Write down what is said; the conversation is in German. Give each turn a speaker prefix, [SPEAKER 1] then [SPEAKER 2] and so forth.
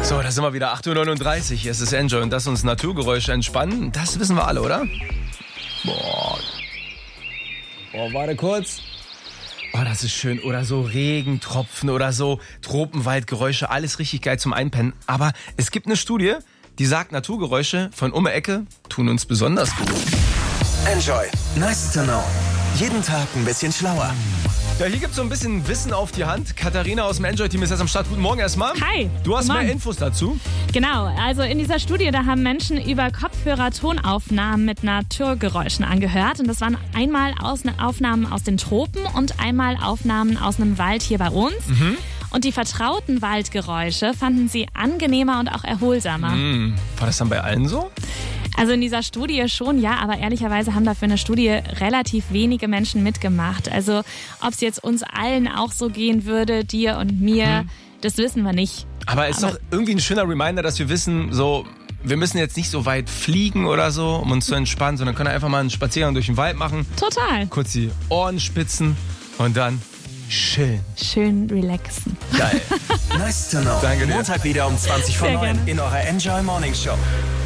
[SPEAKER 1] So, da sind wir wieder, 8:39 Uhr. Es ist Enjoy und dass uns Naturgeräusche entspannen, das wissen wir alle, oder? Boah, warte kurz. Oh, das ist schön. Oder so Regentropfen oder so Tropenwaldgeräusche. Alles richtig geil zum Einpennen. Aber es gibt eine Studie, die sagt, Naturgeräusche von um die Ecke tun uns besonders gut.
[SPEAKER 2] Enjoy. Nice to know. Jeden Tag ein bisschen schlauer.
[SPEAKER 1] Ja, hier gibt es so ein bisschen Wissen auf die Hand. Katharina aus dem Enjoy-Team ist jetzt am Start. Guten Morgen erstmal.
[SPEAKER 3] Hi.
[SPEAKER 1] Du hast
[SPEAKER 3] Guten
[SPEAKER 1] mehr
[SPEAKER 3] Morgen.
[SPEAKER 1] Infos dazu.
[SPEAKER 3] Genau, also in dieser Studie, da haben Menschen über Kopfhörer Tonaufnahmen mit Naturgeräuschen angehört. Und das waren einmal Aufnahmen aus den Tropen und einmal Aufnahmen aus einem Wald hier bei uns. Und die vertrauten Waldgeräusche fanden sie angenehmer und auch erholsamer.
[SPEAKER 1] War das dann bei allen so?
[SPEAKER 3] Also in dieser Studie schon, ja, aber ehrlicherweise haben dafür eine Studie relativ wenige Menschen mitgemacht. Also ob es jetzt uns allen auch so gehen würde, dir und mir, das wissen wir nicht.
[SPEAKER 1] Aber ist doch irgendwie ein schöner Reminder, dass wir wissen, so, wir müssen jetzt nicht so weit fliegen oder so, um uns zu entspannen, sondern können einfach mal einen Spaziergang durch den Wald machen.
[SPEAKER 3] Total.
[SPEAKER 1] Kurz die Ohren spitzen und dann chillen.
[SPEAKER 3] Schön relaxen.
[SPEAKER 1] Geil.
[SPEAKER 2] Nice to know.
[SPEAKER 1] Danke dir.
[SPEAKER 2] Montag wieder um 20 vor
[SPEAKER 3] Sehr
[SPEAKER 2] 9
[SPEAKER 3] gerne.
[SPEAKER 2] in eurer Enjoy Morning Show.